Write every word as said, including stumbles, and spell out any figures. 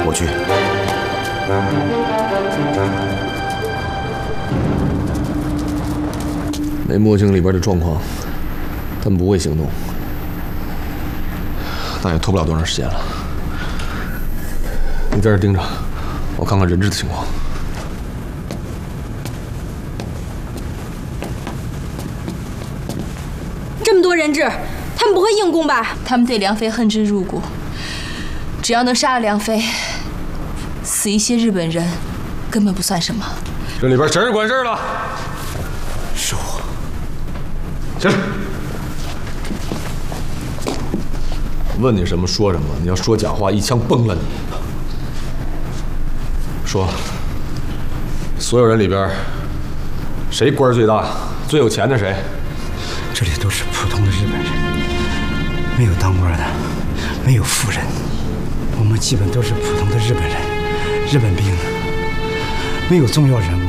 我去。没摸清里边的状况，他们不会行动，但也拖不了多长时间了。你在这盯着，我看看人质的情况。 这么多人质，他们不会硬攻吧？ 他们对梁飞恨之入骨，只要能杀了梁飞，死一些日本人根本不算什么。 这里边谁人管事了？是我。起来。问你什么说什么，你要说假话，一枪崩了你。说，所有人里边，谁官最大、最有钱的谁？ 这里都是普通的日本人，没有当官的，没有富人，我们基本都是普通的日本人，日本兵，没有重要人物。